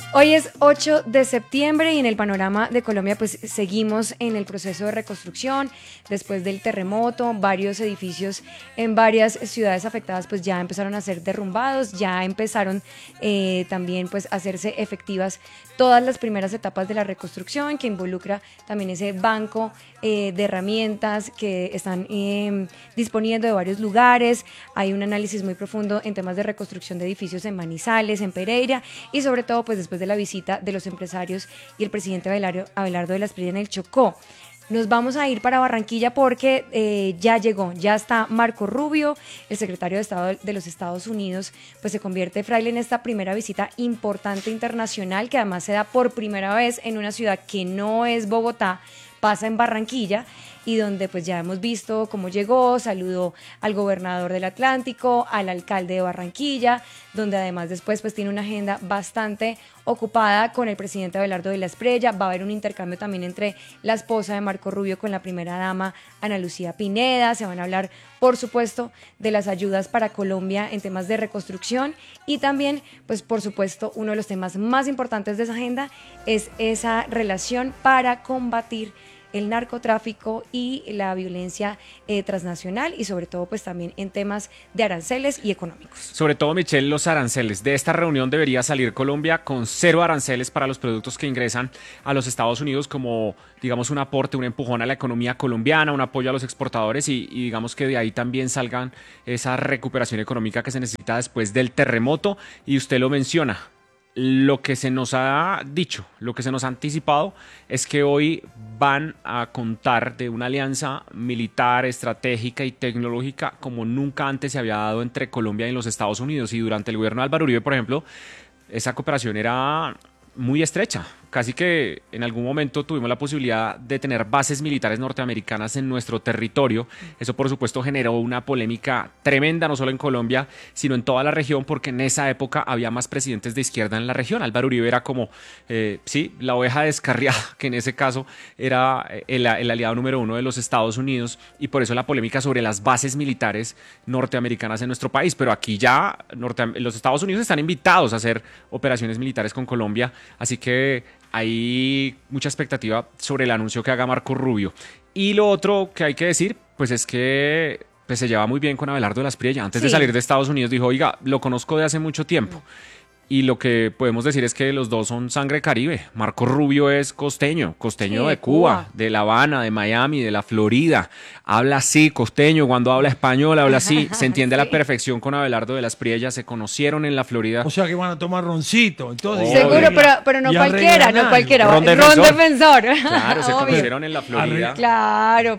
Hoy es 8 de septiembre y en el panorama de Colombia pues seguimos en el proceso de reconstrucción. Después del terremoto, varios edificios en varias ciudades afectadas pues ya empezaron a ser derrumbados, ya empezaron también pues a hacerse efectivas todas las primeras etapas de la reconstrucción, que involucra también ese banco de herramientas que están disponiendo de varios lugares. Hay un análisis muy profundo en temas de reconstrucción de edificios en Manizales, en Pereira y sobre todo pues después de la visita de los empresarios y el presidente Abelardo de la Espriella en el Chocó. Nos vamos a ir para Barranquilla porque ya llegó, ya está Marco Rubio, el secretario de Estado de los Estados Unidos, pues se convierte fraile en esta primera visita importante internacional que además se da por primera vez en una ciudad que no es Bogotá, pasa en Barranquilla y donde pues ya hemos visto cómo llegó, saludó al gobernador del Atlántico, al alcalde de Barranquilla, donde además después pues tiene una agenda bastante ocupada con el presidente Abelardo de la Espriella. Va a haber un intercambio también entre la esposa de Marco Rubio con la primera dama Ana Lucía Pineda. Se van a hablar, por supuesto, de las ayudas para Colombia en temas de reconstrucción y también, pues por supuesto, uno de los temas más importantes de esa agenda es esa relación para combatir el narcotráfico y la violencia transnacional y sobre todo pues también en temas de aranceles y económicos. Sobre todo, Michelle, los aranceles. De esta reunión debería salir Colombia con 0 aranceles para los productos que ingresan a los Estados Unidos como, digamos, un aporte, un empujón a la economía colombiana, un apoyo a los exportadores y digamos que de ahí también salgan esa recuperación económica que se necesita después del terremoto. Y usted lo menciona. Lo que se nos ha dicho, lo que se nos ha anticipado es que hoy van a contar de una alianza militar, estratégica y tecnológica como nunca antes se había dado entre Colombia y los Estados Unidos. Y durante el gobierno de Álvaro Uribe, por ejemplo, esa cooperación era muy estrecha. Casi que en algún momento tuvimos la posibilidad de tener bases militares norteamericanas en nuestro territorio. Eso, por supuesto, generó una polémica tremenda, no solo en Colombia, sino en toda la región, porque en esa época había más presidentes de izquierda en la región. Álvaro Uribe era como, sí, la oveja descarriada, que en ese caso era el aliado número 1 de los Estados Unidos, y por eso la polémica sobre las bases militares norteamericanas en nuestro país. Pero aquí ya los Estados Unidos están invitados a hacer operaciones militares con Colombia, así que hay mucha expectativa sobre el anuncio que haga Marco Rubio. Y lo otro que hay que decir, pues es que pues, se lleva muy bien con Abelardo de la Espriella. Antes de salir de Estados Unidos dijo, oiga, lo conozco de hace mucho tiempo. Y lo que podemos decir es que los dos son sangre caribe. Marco Rubio es costeño de Cuba, de La Habana, de Miami, de la Florida. Habla así, costeño, cuando habla español, habla así. Se entiende a la perfección con Abelardo de la Espriella. Se conocieron en la Florida. O sea que van a tomar roncito. Entonces, seguro, pero no cualquiera, no cualquiera. Ron defensor. Claro, se conocieron en la Florida. Claro,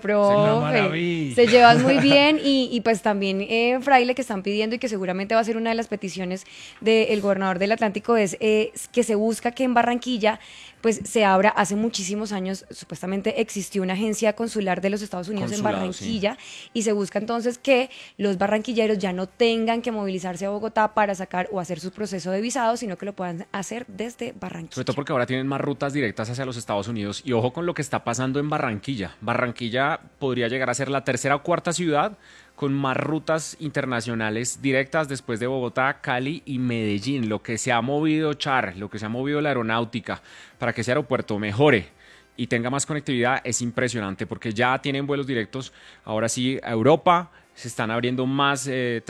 profe. Se llevan muy bien y pues también Fraile que están pidiendo y que seguramente va a ser una de las peticiones del gobernador del Atlántico es que se busca que en Barranquilla pues se abra. Hace muchísimos años supuestamente existió una agencia consular de los Estados Unidos en Barranquilla, y se busca entonces que los barranquilleros ya no tengan que movilizarse a Bogotá para sacar o hacer su proceso de visado, sino que lo puedan hacer desde Barranquilla. Sobre todo porque ahora tienen más rutas directas hacia los Estados Unidos. Y ojo con lo que está pasando en Barranquilla. Barranquilla podría llegar a ser la tercera o cuarta ciudad con más rutas internacionales directas después de Bogotá, Cali y Medellín. Lo que se ha movido Char, lo que se ha movido la aeronáutica para que ese aeropuerto mejore y tenga más conectividad es impresionante, porque ya tienen vuelos directos ahora sí a Europa. Se están abriendo más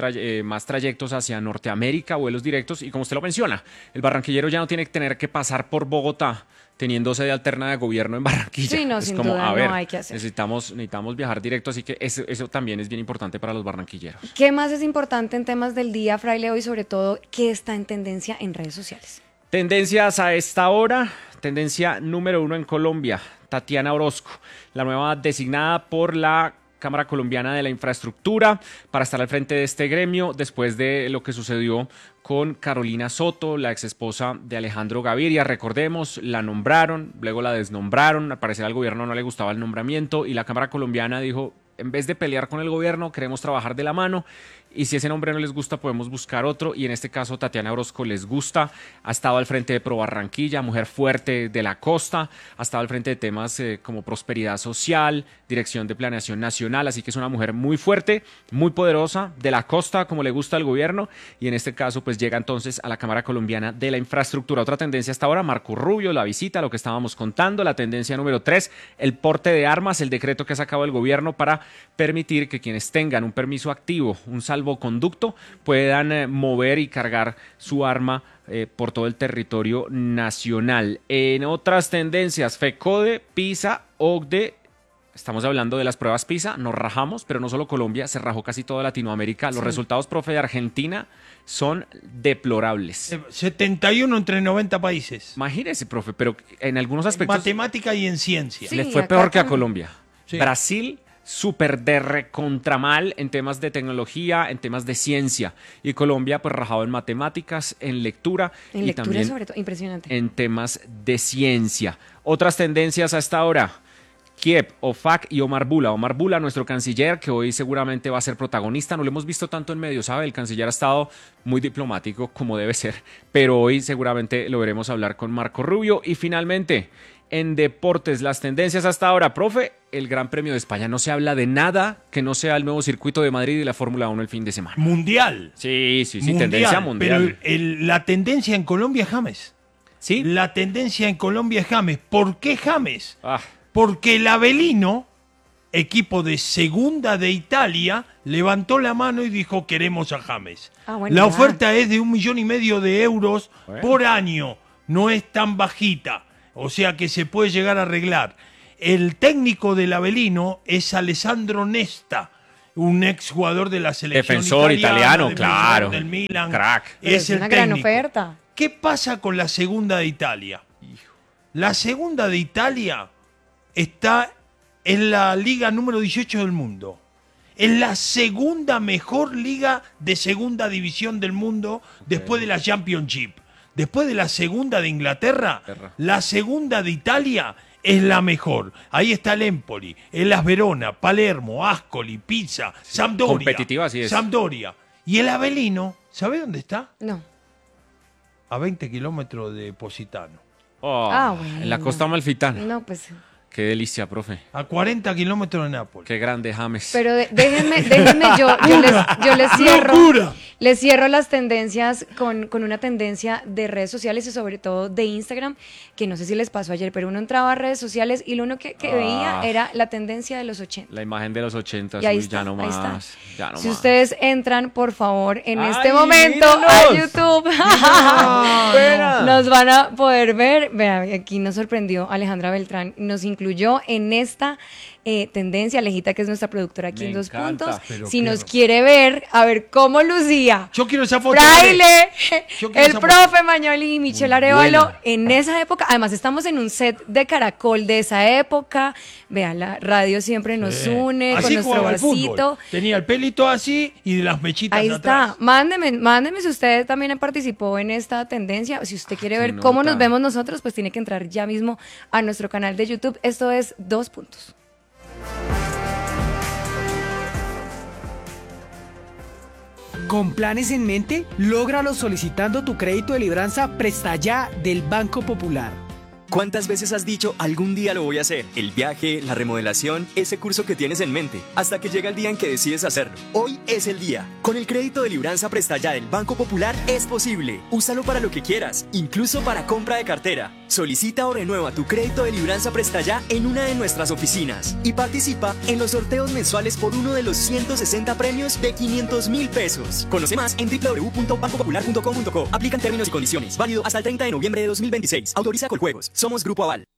trayectos hacia Norteamérica, vuelos directos, y como usted lo menciona, el barranquillero ya no tiene que tener que pasar por Bogotá teniendo sede alterna de gobierno en Barranquilla. Sí, no, es sin como, duda, a ver, no hay que hacer. necesitamos viajar directo, así que eso también es bien importante para los barranquilleros. ¿Qué más es importante en temas del día, Fraile, hoy? Sobre todo, ¿qué está en tendencia en redes sociales? Tendencias a esta hora, tendencia número 1 en Colombia, Tatiana Orozco, la nueva designada por la Cámara Colombiana de la Infraestructura para estar al frente de este gremio después de lo que sucedió con Carolina Soto, la exesposa de Alejandro Gaviria. Recordemos, la nombraron, luego la desnombraron, al parecer al gobierno no le gustaba el nombramiento y la Cámara Colombiana dijo, en vez de pelear con el gobierno, queremos trabajar de la mano, y si ese nombre no les gusta podemos buscar otro, y en este caso Tatiana Orozco les gusta, ha estado al frente de Pro Barranquilla, mujer fuerte de la costa, ha estado al frente de temas como prosperidad social, dirección de planeación nacional, así que es una mujer muy fuerte, muy poderosa, de la costa, como le gusta al gobierno, y en este caso pues llega entonces a la Cámara Colombiana de la Infraestructura. Otra tendencia hasta ahora, Marco Rubio, la visita, lo que estábamos contando. La tendencia número 3, el porte de armas, el decreto que ha sacado el gobierno para permitir que quienes tengan un permiso activo, un salvoconducto, puedan mover y cargar su arma por todo el territorio nacional. En otras tendencias, FECODE, PISA, OCDE. Estamos hablando de las pruebas PISA, nos rajamos, pero no solo Colombia, se rajó casi toda Latinoamérica. Los resultados, profe, de Argentina son deplorables. 71 entre 90 países. Imagínese, profe, pero en algunos aspectos... En matemática y en ciencia. Sí, le fue acá peor que a con- Colombia. Sí. Brasil, súper de recontramal en temas de tecnología, en temas de ciencia. Y Colombia, pues rajado en matemáticas, en lectura En y lectura también sobre todo, impresionante. en temas de ciencia. Otras tendencias hasta ahora. Kiev, OFAC y Omar Bula. Omar Bula, nuestro canciller, que hoy seguramente va a ser protagonista. No lo hemos visto tanto en medios, ¿sabe? El canciller ha estado muy diplomático, como debe ser. Pero hoy seguramente lo veremos hablar con Marco Rubio. Y finalmente, en deportes, las tendencias hasta ahora. Profe, el Gran Premio de España. No se habla de nada que no sea el nuevo circuito de Madrid y la Fórmula 1 el fin de semana. Mundial. Sí, tendencia mundial. Pero la tendencia en Colombia es James. ¿Sí? La tendencia en Colombia es James. ¿Por qué James? Ah, Porque el Avellino, equipo de segunda de Italia, levantó la mano y dijo queremos a James. Ah, bueno, La ya. oferta es de 1,5 millones de euros Bueno. por año. No es tan bajita. O sea que se puede llegar a arreglar. El técnico del Avellino es Alessandro Nesta, un exjugador de la selección Defensor italiano, defensor claro. del Milan. Crack. Pero Es es el una gran técnico. oferta. ¿Qué pasa con la segunda de Italia? La segunda de Italia está en la liga número 18 del mundo. Es la segunda mejor liga de segunda división del mundo después de la Championship. Después de la segunda de Inglaterra, la segunda de Italia es la mejor. Ahí está el Empoli, el Las Verona, Palermo, Ascoli, Pisa, Sampdoria. Competitiva, así es. Sampdoria. Y el Avellino, ¿sabe dónde está? No. A 20 kilómetros de Positano. Oh, Bueno. en la costa amalfitana. No, pues. Qué delicia, profe. A 40 kilómetros de Nápoles. Qué grande James. Pero déjenme, yo les cierro. ¡Locura! Les cierro las tendencias con una tendencia de redes sociales y sobre todo de Instagram, que no sé si les pasó ayer, pero uno entraba a redes sociales y lo único que veía era la tendencia de los 80. La imagen de los 80, Y ahí uy, está, ya no ahí está. más. Ya no Si más. ustedes entran, por favor, en ¡Ay, este momento a mírenos! YouTube, Buena. nos van a poder ver. Vean, aquí nos sorprendió Alejandra Beltrán, nos incluyó en esta tendencia. Alejita, que es nuestra productora aquí Me en Dos encanta. Puntos. Pero Si qué nos ro- quiere ver, a ver cómo lucía. Yo quiero esa foto. Fraile, Yo quiero el esa profe Mañoli y Michelle Muy Arevalo buena. en esa época. Además, estamos en un set de Caracol de esa época. Vean, la radio siempre nos une Así con nuestro jugaba al vasito. fútbol. Tenía el pelito así y de las mechitas Ahí atrás. está. Mándeme si usted también participó en esta tendencia. Si usted quiere qué ver cómo nota. nos vemos nosotros, pues tiene que entrar ya mismo a nuestro canal de YouTube. Esto es Dos Puntos. Con planes en mente, lógralo solicitando tu crédito de libranza Presta Ya del Banco Popular. ¿Cuántas veces has dicho algún día lo voy a hacer? El viaje, la remodelación, ese curso que tienes en mente, hasta que llega el día en que decides hacerlo. Hoy es el día. Con el crédito de libranza Presta Ya del Banco Popular es posible. Úsalo para lo que quieras, incluso para compra de cartera. Solicita o renueva tu crédito de libranza Presta Ya en una de nuestras oficinas y participa en los sorteos mensuales por uno de los 160 premios de 500.000 pesos. Conoce más en www.bancopopular.com.co. Aplican términos y condiciones. Válido hasta el 30 de noviembre de 2026. Autoriza Coljuegos. Somos Grupo Aval.